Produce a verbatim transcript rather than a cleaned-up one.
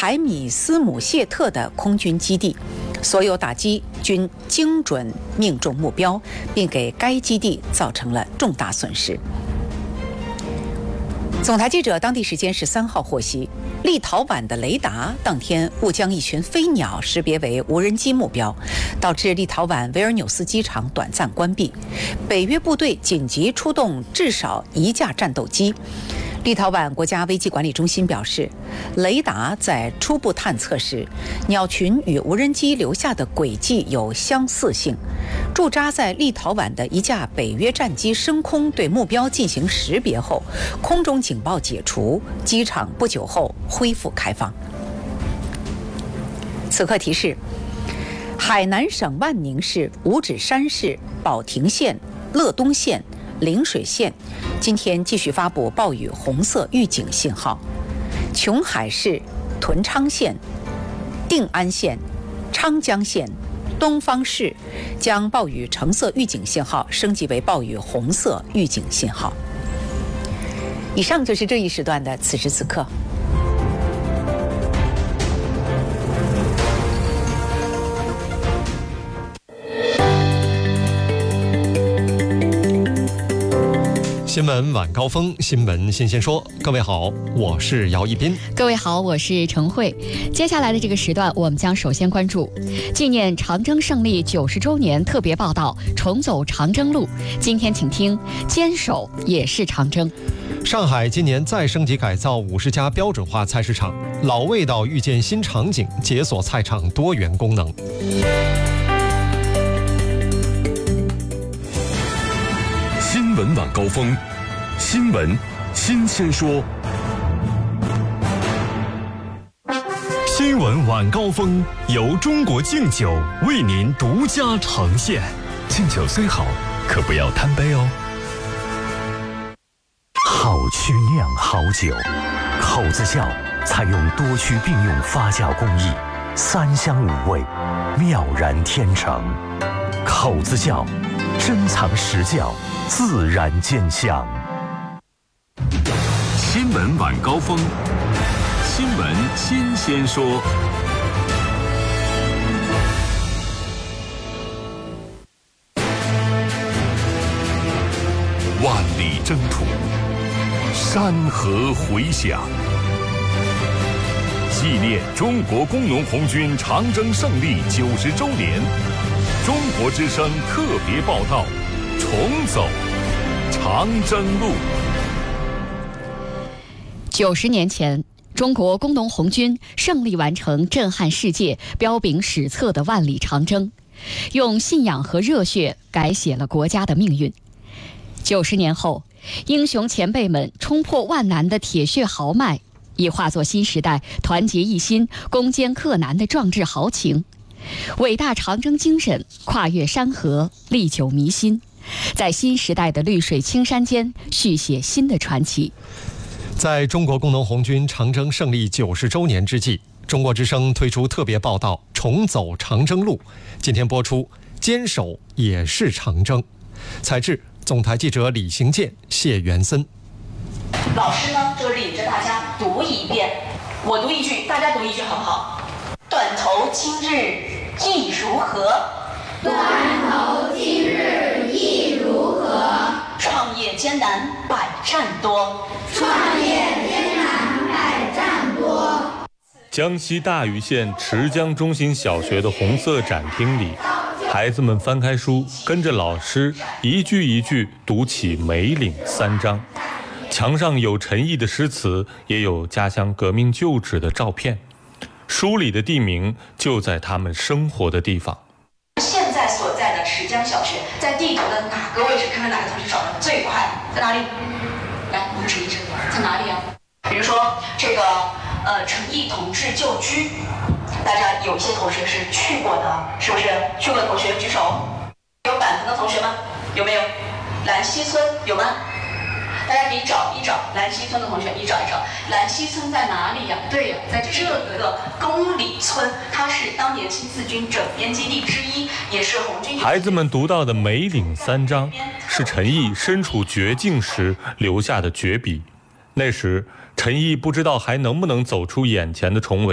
海米斯姆谢特的空军基地，所有打击均精准命中目标，并给该基地造成了重大损失。总台记者当地时间十三号获悉，立陶宛的雷达当天误将一群飞鸟识别为无人机目标，导致立陶宛维尔纽斯机场短暂关闭。北约部队紧急出动至少一架战斗机。立陶宛国家危机管理中心表示，雷达在初步探测时，鸟群与无人机留下的轨迹有相似性。驻扎在立陶宛的一架北约战机升空对目标进行识别后，空中警报解除，机场不久后恢复开放。此刻提示：海南省万宁市、五指山市、保亭县、乐东县、陵水县今天继续发布暴雨红色预警信号。琼海市、屯昌县、定安县、昌江县、东方市将暴雨橙色预警信号升级为暴雨红色预警信号。以上就是这一时段的此时此刻。 新闻晚高峰，新闻新鲜说。各位好，我是姚一斌。 各位好，我是陈慧。接下来的这个时段，我们将首先关注纪念长征胜利九十周年特别报道，重走长征路。今天请听坚守也是长征。 上海今年再升级改造五十家标准化菜市场，老味道遇见新场景，解锁菜场多元功能。 新闻晚高峰，新闻新鲜说。新闻晚高峰由中国敬酒为您独家呈现。敬酒虽好，可不要贪杯哦。 好曲酿好酒，口子窖采用多区并用发酵工艺，三香五味，妙然天成。口子窖珍藏实窖，自然见香。 新闻晚高峰，新闻新鲜说。万里征途，山河回响，纪念中国工农红军长征胜利九十周年，中国之声特别报道，重走长征路。 九十年前，中国工农红军胜利完成震撼世界、彪炳史册的万里长征，用信仰和热血改写了国家的命运。九十年后，英雄前辈们冲破万难的铁血豪迈，已化作新时代团结一心、攻坚克难的壮志豪情。伟大长征精神跨越山河，历久弥新，在新时代的绿水青山间续写新的传奇。 在中国工农红军长征胜利九十周年之际，中国之声推出特别报道《重走长征路》，今天播出坚守也是长征。采制总台记者李行健、谢元森。 老师呢就领着大家读一遍，我读一句，大家读一句，好不好？断头今日意如何？ 断头今日意如何？ 创业艰难百战多， 创业艰难百战多。 江西大余县池江中心小学的红色展厅里，孩子们翻开书，跟着老师一句一句读起《梅岭三章》。墙上有陈毅的诗词，也有家乡革命旧址的照片。书里的地名就在他们生活的地方。 现在所在的池江小学在地图的哪个位置？看看哪个同学找的最快，在哪里？来，你们指一指，在哪里啊？比如说这个呃陈毅同志旧居，大家有一些同学是去过的，是不是？去过的同学举手。有板藤的同学吗？有没有？兰溪村有吗？大家可以找一找兰溪村的同学，你找一找兰溪村在哪里呀？对呀，在这个公里村，它是当年新四军整编基地之一，也是红军。 孩子们读到的《梅岭三章》是陈毅身处绝境时留下的绝笔。那时陈毅不知道还能不能走出眼前的重围。